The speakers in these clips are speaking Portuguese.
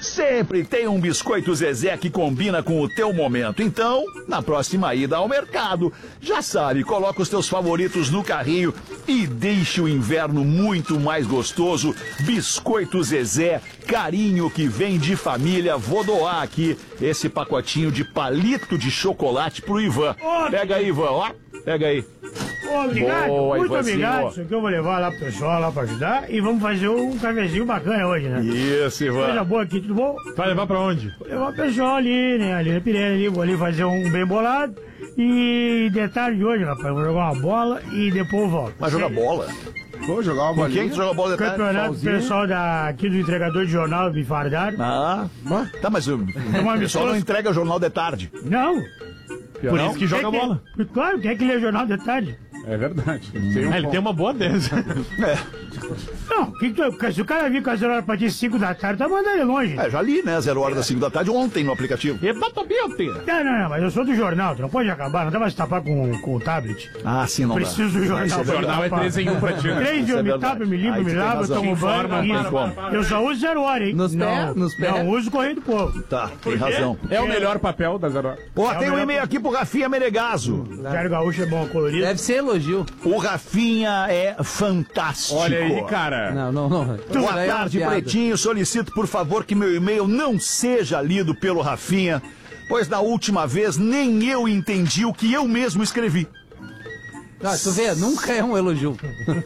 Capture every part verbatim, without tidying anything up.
Sempre tem um Biscoito Zezé que combina com o teu momento. Então, na próxima ida ao mercado, já sabe, coloca os teus favoritos no carrinho e deixe o inverno muito mais gostoso. Biscoito Zezé, carinho que vem de família. Vou doar aqui esse pacotinho de palito de chocolate pro Ivan. Pega aí, Ivan, ó. Pega aí. Obrigado, Boa, muito Ivanzinho. obrigado. Isso aqui eu vou levar lá pro pessoal lá pra ajudar e vamos fazer um cafezinho bacana hoje, né? Isso, Ivan. Coisa boa aqui, tudo bom? Vai levar pra onde? Vou levar o pessoal ali, né? Ali na Pirelli, ali, vou ali fazer um bem bolado. E detalhe de hoje, rapaz, eu vou jogar uma bola e depois eu volto. Vai jogar bola? Vou jogar uma Com bolinha. quem que joga bola de tarde? Campeonato pessoal da, aqui do entregador de jornal me fardaram. Ah, tá, mas o uma o pessoal não entrega jornal de tarde. Não. Por isso que joga Quem bola. Que, claro, quem é que lê jornal de tarde? É verdade. Tem um ele tem uma boa dessa. É. Não, que que tu, se o cara vir com as horas pra ti cinco da tarde, tá mandando ele longe. É, já li, né? Zero hora das cinco da tarde ontem no aplicativo. Exatamente. Não, não, não, mas eu sou do jornal, tu não pode acabar, não dá pra se tapar com, com o tablet. Ah, sim, não Preciso dá. do jornal. O jornal é três em um pra ti, né? Três Isso é eu me verdade. tapo, me limpo, Aí me tu tem lavo, razão. tomo banho. Informa, isso. para, para, Eu só uso zero hora, hein? Nos não, pés, nos pés. Não uso correio do povo. Tá, tem razão. É o melhor papel da Zero Hora. Ó, É o tem um melhor- e-mail aqui pro Rafinha Menegaso. Diário Gaúcho é bom, colorido. Deve ser elogio. O Rafinha é fantástico. Olha aí, cara. Não, não, não. Boa Isso aí é uma tarde, piada. Pretinho. Solicito, por favor, que meu e-mail não seja lido pelo Rafinha, pois na última vez nem eu entendi o que eu mesmo escrevi. Ah, tu vê, nunca é um elogio.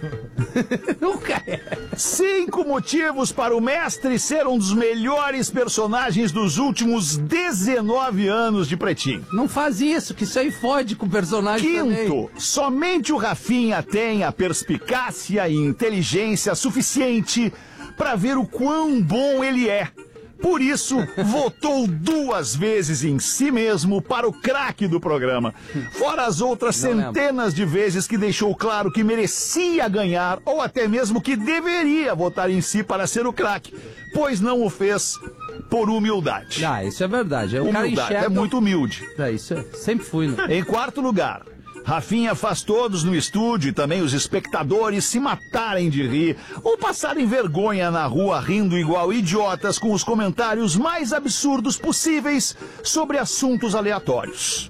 Nunca é. Cinco motivos para o mestre ser um dos melhores personagens dos últimos dezenove anos de Pretinho. Não faz isso, que isso aí fode com o personagem também. Quinto, somente o Rafinha tem a perspicácia e inteligência suficiente para ver o quão bom ele é. Por isso, votou duas vezes em si mesmo para o craque do programa. Fora as outras Não centenas de vezes que deixou claro que merecia ganhar ou até mesmo que deveria votar em si para ser o craque, pois não o fez por humildade. Ah, isso é verdade. O cara Humildade, enxerga... é muito humilde. É, isso é... Sempre fui, né? Em quarto lugar, Rafinha faz todos no estúdio e também os espectadores se matarem de rir ou passarem vergonha na rua rindo igual idiotas com os comentários mais absurdos possíveis sobre assuntos aleatórios.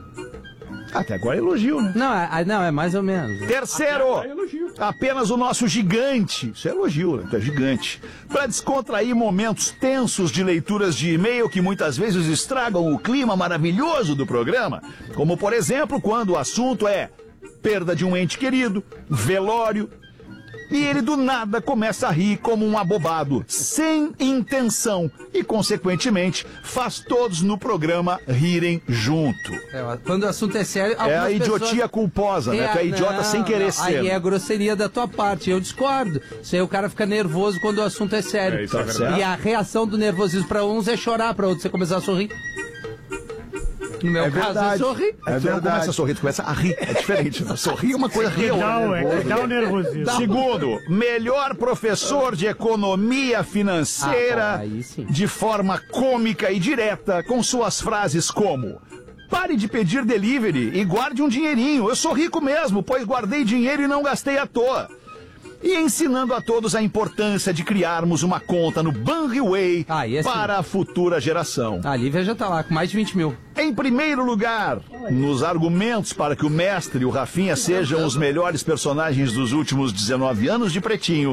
Até agora é elogio, né? Não, é, não, é mais ou menos. Terceiro, apenas o nosso gigante, isso é elogio, né? Tu é gigante, para descontrair momentos tensos de leituras de e-mail que muitas vezes estragam o clima maravilhoso do programa, como por exemplo quando o assunto é perda de um ente querido, velório, e ele do nada começa a rir como um abobado, sem intenção, e consequentemente faz todos no programa rirem junto. É, quando o assunto é sério... É a algumas idiotia pessoas- culposa, né? É, Tu é idiota não, sem querer não, ser. Aí é a grosseria da tua parte, eu discordo. Isso aí o cara fica nervoso quando o assunto é sério. É, isso é verdade. E a reação do nervosismo pra uns é chorar, pra outros é começar a sorrir. No meu É caso, verdade. eu sorri. É tu não verdade. começa a sorrir, tu começa a rir. É diferente. Né? Sorrir é uma coisa real. Não, é que dá o nervosismo. Segundo, melhor professor de economia financeira Ah, bom, aí sim. de forma cômica e direta, com suas frases como: pare de pedir delivery e guarde um dinheirinho. Eu sou rico mesmo, pois guardei dinheiro e não gastei à toa. E ensinando a todos a importância de criarmos uma conta no Banriway Ah, e assim- para a futura geração. A Lívia já tá lá, com mais de vinte mil. Em primeiro lugar, nos argumentos para que o mestre e o Rafinha sejam os melhores personagens dos últimos dezenove anos de Pretinho,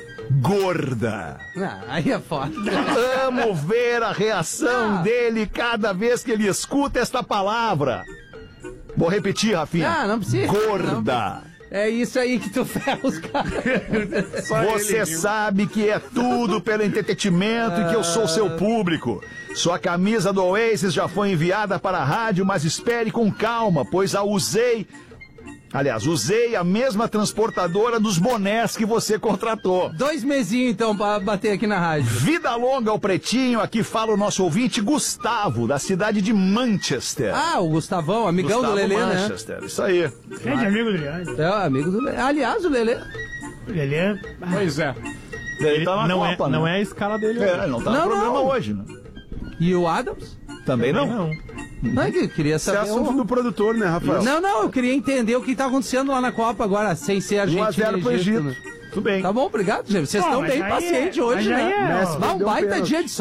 gorda. Ah, aí é foda. Amo ver a reação Ah. dele cada vez que ele escuta esta palavra. Vou repetir, Rafinha. Ah, não precisa. Gorda. É isso aí que tu ferra os caras. Você sabe que é tudo pelo entretenimento e que eu sou seu público. Sua camisa do Oasis já foi enviada para a rádio, mas espere com calma, pois a usei... Aliás, usei a mesma transportadora dos bonés que você contratou. Dois mesinhos, então, pra bater aqui na rádio. Vida longa ao Pretinho, aqui fala o nosso ouvinte Gustavo, da cidade de Manchester. Ah, o Gustavão, amigão Gustavo do Lelê, Manchester, isso aí. Grande amigo do Leandro. né? É, amigo do Lelê. Aliás, o Lelê... O Lelê... Pois é. Ele tá na não, Copa, é né? não é a escala dele. É, ele não tá Não, no programa não. hoje, né? E o Adams? Também não. Não. Não é que eu queria Isso é saber... assunto o- do produtor, né, Rafael? Não, não, eu queria entender o que tá acontecendo lá na Copa agora, sem ser um a Argentina zero e pro Egito. Egito. né? Tudo bem. Tá bom, obrigado, gente. Vocês Pô, estão mas bem aí- pacientes mas hoje, aí né? é, ó. Dá um Deu baita pênalti. dia de